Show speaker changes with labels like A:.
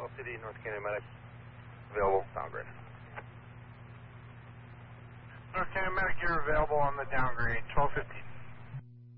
A: LCD, North Canyon Medic, available, downgrade.
B: North Canyon Medic, you're available on the downgrade, 1215.